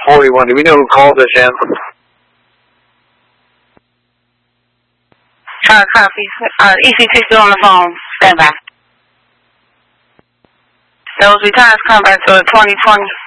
41. Do we know who called us in? Copy. EC6 on the phone. Stand by. Those returns come back to 2020.